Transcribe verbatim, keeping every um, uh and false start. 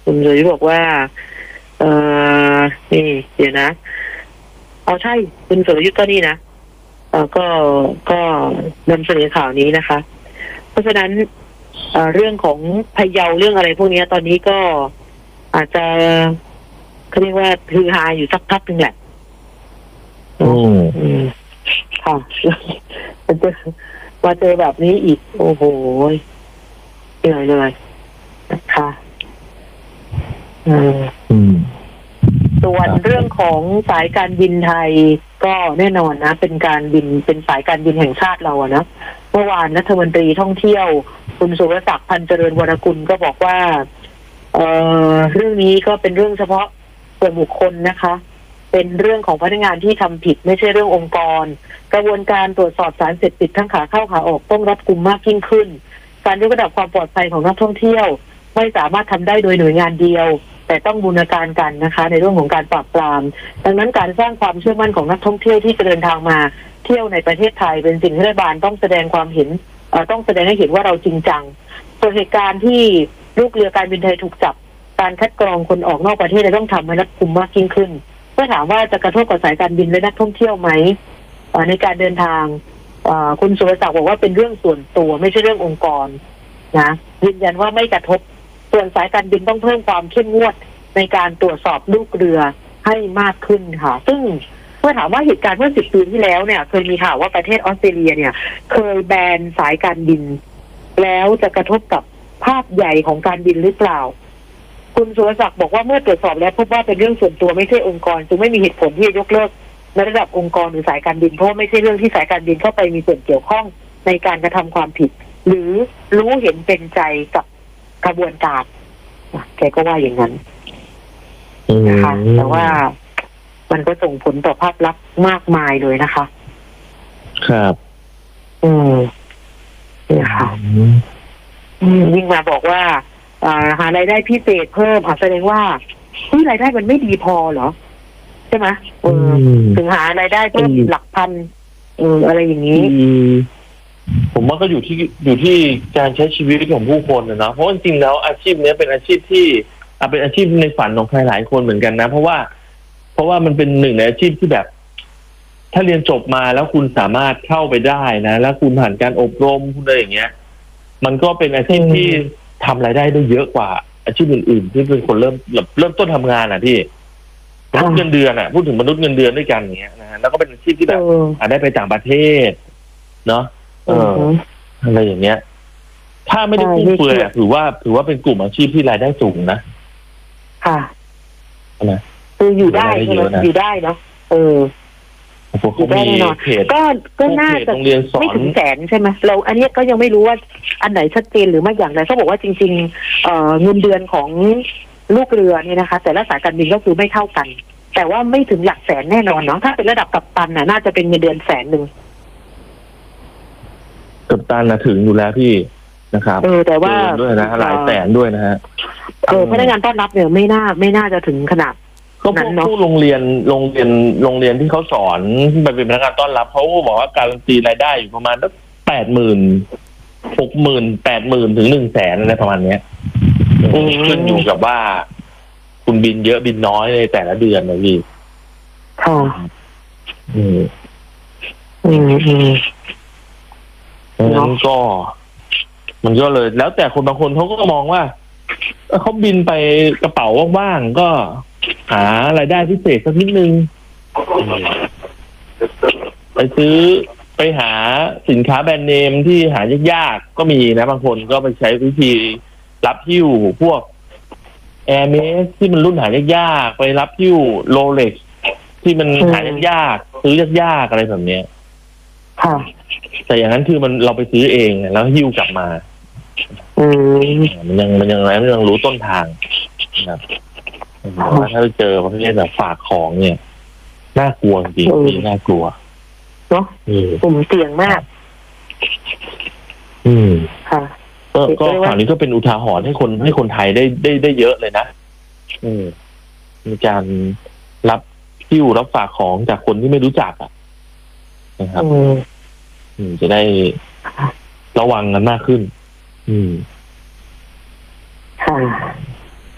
คุณสุริบอกว่าเออนี่เดี๋ยวนะเอาใช่คุณสุรยุทธ์ก็นี่นะเออก็ก็นำเสนอข่าวนี้นะคะ เพราะฉะนั้นเอ่อเรื่องของพะเยาเรื่องอะไรพวกนี้ตอนนี้ก็อาจจะเขาเรียกว่าฮือฮาอยู่สักพักหนึ่งแหละอืมอืมค่ะมาเจอมาเจอแบบนี้อีกโอ้โหเหนื่อยเลยนะคะอืมอืมส่วนเรื่องของสายการบินไทยก็แน่นอนนะเป็นการบินเป็นสายการบินแห่งชาติเราอะนะเมื่อวานรัฐมนตรีท่องเที่ยวคุณสุรศักดิ์พันเจริญวรกุลก็บอกว่าเอ่อเรื่องนี้ก็เป็นเรื่องเฉพาะส่วนบุคคลนะคะเป็นเรื่องของพนักงานที่ทำผิดไม่ใช่เรื่ององค์กรกระบวนการตรวจสอบสารเสพติดทั้งขาเข้าขาออกต้องรัดกุมมากยิ่งขึ้นการยกระดับความปลอดภัยของนักท่องเที่ยวไม่สามารถทำได้โดยหน่วยงานเดียวแต่ต้องบูรณาการกันนะคะในเรื่องของการปราบปรามดังนั้นการสร้างความเชื่อมั่นของนักท่องเที่ยวที่จะเดินทางมาเที่ยวในประเทศไทยเป็นสิ่งที่รัฐบาลต้องแสดงความเห็นต้องแสดงให้เห็นว่าเราจริงจังส่วนเหตุการณ์ที่ลูกเรือการบินไทยถูกจับการคัดกรองคนออกนอกประเทศต้องทำให้รัดกุมมากยิ่งขึ้นเมื่อถามว่าจะกระทบกับสายการบินและนักท่องเที่ยวไหมในการเดินทางคุณสุรศักดิ์บอกว่าเป็นเรื่องส่วนตัวไม่ใช่เรื่ององค์กรนะยืนยันว่าไม่กระทบส่วนสายการบินต้องเพิ่มความเข้มงวดในการตรวจสอบลูกเรือให้มากขึ้นค่ะซึ่งเมื่อถามว่าเหตุการณ์เมื่อสิบปีที่แล้วเนี่ยเคยมีข่าวว่าประเทศออสเตรเลียเนี่ยเคยแบนสายการบินแล้วจะกระทบกับภาพใหญ่ของการบินหรือเปล่าคุณสุรศักดิ์บอกว่าเมื่อตรวจสอบแล้วพบว่าเป็นเรื่องส่วนตัวไม่ใช่องค์กรจึงไม่มีเหตุผลที่จะยกเลิกในระดับองค์กรหรือสายการบินเพราะไม่ใช่เรื่องที่สายการบินเข้าไปมีส่วนเกี่ยวข้องในการกระทำความผิดหรือรู้เห็นเป็นใจกับกระบวนการแกก็ว่าอย่างนั้นนะคะแต่ว่ามันก็ส่งผลต่อภาพลักษณ์มากมายเลยนะคะครับอืมนี่ค่ะยิ่งมาบอกว่าหารายได้พิเศษเพิ่มแสดงว่าที่รายได้มันไม่ดีพอเหรอใช่ไหมเออถึงหารายได้เพิ่มหลักพันเอออะไรอย่างนี้ผมว่าก็อยู่ที่อยู่ที่การใช้ชีวิตของผู้คนนะเนาะเพราะจริงๆแล้วอาชีพนี้เป็นอาชีพที่เป็นอาชีพในฝันของใครหลายคนเหมือนกันนะเพราะว่าเพราะว่ามันเป็นหนึ่งในอาชีพที่แบบถ้าเรียนจบมาแล้วคุณสามารถเข้าไปได้นะแล้วคุณผ่านการอบรมคุณอะไรอย่างเงี้ยมันก็เป็นอาชีพที่ทำรายได้ได้เยอะกว่าอาชีพอื่นๆที่เป็นคนเริ่มเริ่มต้นทำงานอ่ะที่มนุษย์เงินเดือนอ่ะพูดถึงมนุษย์เงินเดือนด้วยกันอย่างเงี้ยนะแล้วก็เป็นอาชีพที่แบบได้ไปต่างประเทศเนาะเอออะไรอย่างเงี้ยถ้าไม่ได้ฟุ่มเฟือยถือว่าถือว่าเป็นกลุ่มอาชีพที่รายได้สูงนะค่ะนะคืออยู่ได้ใช่ไหมอยู่ได้เนาะเอออยู่ได้แน่นอนก็ก็น่าจะไม่ถึงแสนใช่ไหมเราอันนี้ก็ยังไม่รู้ว่าอันไหนชัดเจนหรือไม่อย่างไรเขาบอกว่าจริงๆเอ่อเงินเดือนของลูกเรือเนี่ยนะคะแต่ละสายการบินก็คือไม่เท่ากันแต่ว่าไม่ถึงหลักแสนแน่นอนเนาะถ้าเป็นระดับกัปตันน่ะน่าจะเป็นเงินเดือนแสนหนึ่งกัปตันนะถึงอยู่แล้วพี่นะครับเออแต่ว่าด้วยนะหลายแสนด้วยนะฮะเออพนักงานต้อนรับเนี่ยไม่น่าไม่น่าจะถึงขนาดก็พวกผู้โรงเรียนโรงเรียนโรงเรียนที่เขาสอนไปเป็นพนักงานต้อนรับเขาก็บอกว่าการันตีรายได้อยู่ประมาณสักแปดหมื่นหกหมื่นแปดหมื่นถึงหนึ่งแสนอะไรประมาณเนี้ยขึ้นอยู่กับว่าคุณบินเยอะบินน้อยในแต่ละเดือนนะพี่ค่ะอืมอืมอืมนั้นก็มันก็เลยแล้วแต่คนบางคนเขาก็มองว่าเขาบินไปกระเป๋าว่างๆก็หารายได้พิเศษสักนิดนึงไปซื้อไปหาสินค้าแบรนด์เนมที่หายากๆก็มีนะบางคนก็ไปใช้วิธีรับหิ้วพวกแอร์เมสที่มันรุ่นหายากๆไปรับหิ้วโรเล็กซ์ที่มันหายากๆซื้อยากๆอะไรแบบเนี้ยค่ะแต่อย่างนั้นคือมันเราไปซื้อเองแล้วหิ้วกลับมาอืมมันยังมันยังอะไรมันยังรู้ต้นทางนะครับว่าถ้าเจอประเภทแบบฝากของเนี่ยน่ากลัวจริงๆน่ากลัวเนาะกลุ่มเสี่ยงมากอืมค่ะก็ก็ข่าวนี้ก็เป็นอุทาหรณ์ให้คนให้คนไทยได้ได้ได้เยอะเลยนะอืมมีการรับหิ้วรับฝากของจากคนที่ไม่รู้จักอ่ะนะครับอืมจะได้ระวังกันมากขึ้นอืมค่ะ